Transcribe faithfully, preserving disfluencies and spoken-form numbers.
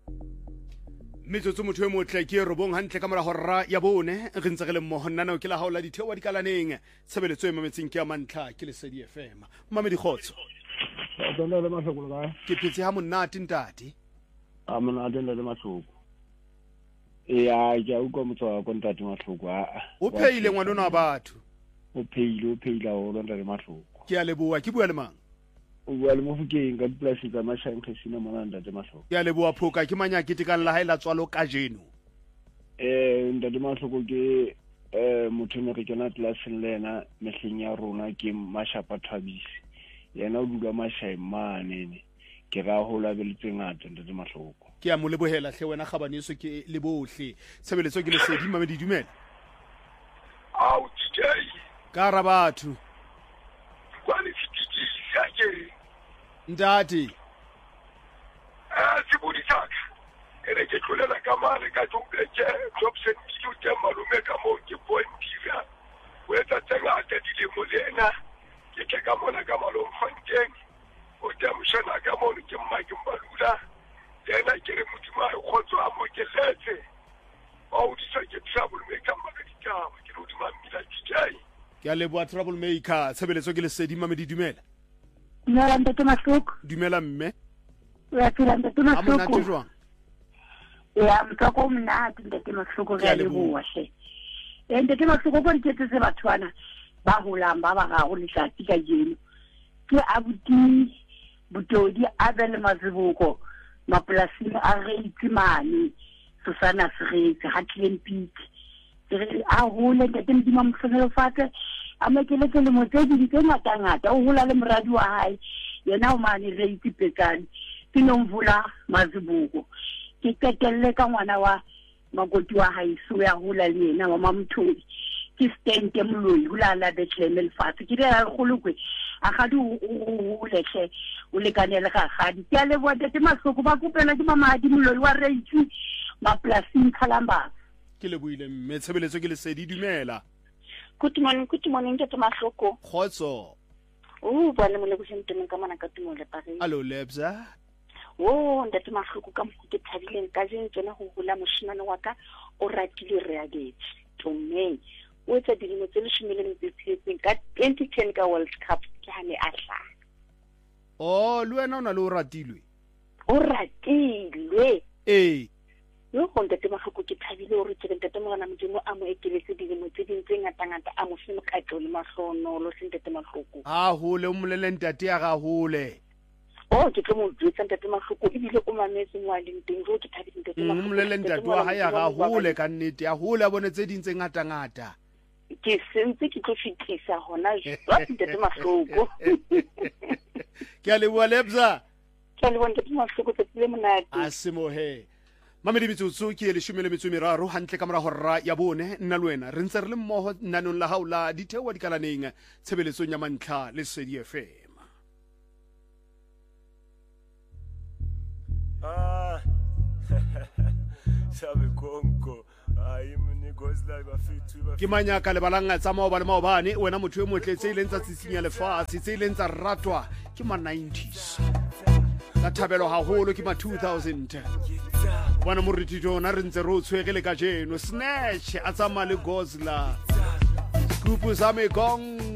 metsotso motho e motle ke robong hantle ka mora horra ya bone re ntse re le mmoho nna nao ke la haola ditheo wa dikalaneng tshebeletso e mametseng ke ya mantlha ke Lesedi F M mmame dikgotso Tona le mahloko le ke phetse ha monate ntate a monate le mahloko e ya ja uko motho wa kontate mahloko a o pheile ngwana wa batho o pheile o pheile ho londa le mahloko ke a leboa ke bua le mang o bua le mofukeng ka dipolasi tsa mashankhe sina mona ntate mahloko ke a leboa phoka ke manya ke tekang la haela tswalo ka jeno eh ntate mahloko ke eh motho ne re kena tlaseng lena mehleng ya rona ke Mashapa Thabisi yena o dula mashaimane ne ke ra hola beletse ngata ntate mahloko ke a mo lebohela hle wena kgabaneso ke le bohle tshebeletso ke Lesedi mmame di dumela au tjei ka ra batho kwani fititisa ke ntate eh sibudi saka ene ke tlolela ka mane ka tsombetse jobsen ke utse malume ka mo ke pointira wetsa tsena tsa di le molena ke ke ka mona ka malong fonteng o tla mshana ka mo ke mma ke mbalula yena ke re mutima o khotso a mo ke letse o di sa ke trouble maker maka di taba ke lo di mamila tjai ke a leboa trouble maker tshebeletso ke Lesedi mmame di dumela Dumela ntate mahloko. dumela mme Ya phela ntate mahloko. a monate jwang Ya mtsako mnate ntate mahloko Ke a ga le leboha. bua hle. Eh ntate mahloko go ntse se batho bana ba holang ba ba ga go letsatsi ka jeno. Ke abuti butodi a be le mazibuko mapolasing a re itsimane Susana Siretse ha Klempik. Re a hole ntate ndima mfelo fate a mekele ke le motedi di ke ngata ngata o hola le moradi wa hae yena o mane re itipekane ke nomvula mazibuko ke ketelle ka ngwana wa magoti wa hae so ya hola le yena wa mamthodi ke stente moloi hula la Bethlehem elfase ke re a golokwe a ga di o lehle o le kanele ga gadi ke a le bua tete masoko ba kopela ke mamadi moloi wa reitsi maplasing Khalamba ke le buile mme tshebeletso ke Lesedi dumela Good morning, good morning, Tata Mahloko. kgotso Oh, bana mo le bosenteng ka mana ka tumo le pare. allo lebza Oh, Tata Mahloko ka mo ke thabileng ka jeng tsena go hula moshimane wa ka o ratile re agetse. Tome. O tsa dilemo tse le shumile le tsitsitseng ka twenty ten ka World Cup ke hane a hla. o le wena o na le o ratilwe O ratile. ee Yo go Tata Mahloko ke thabile o re tseng Tata Mogana Modimo a mo ekeletse dilemo tse ding tse ngata ngata a mo fimo ka tlo le mahlono lo seng Tata Mahloko. a hole o molele ntate ya ga hole Oh, ke tlo mo jwetsa ntate Mahloko ebile o mametse ngwaleng teng jo ke thabile ntate o molele ntate wa hae ya ga hole ka nnete ya hole a bone tse ding tse ngata ngata ke sentse ke tlo fitisa hona jwa ntate Mahloko ke a leboa lebza ke le bona ntate Mahloko tsile monate a semohe mamedi metsotso ke le shumele metso meraro hantle ka mora horra ya bone nna le wena re ntse re le mmoho nnanong la haola ditheo wa dikalaneng tshebeletsong ya mantlha Lesedi F M Ah, sabe konko ai mne gozla ba fitu ba ke manyaka le balanga tsa mao ba le maobane wena motho e motle tse ileng tsa tsitsinya lefatshe tse ileng tsa ratwa ke ma nineties ka thabelo haholo ke ma two thousand bona moriti jona re ntse re o tshwege le ka jeno snatch a tsama le gozla skupu za me gong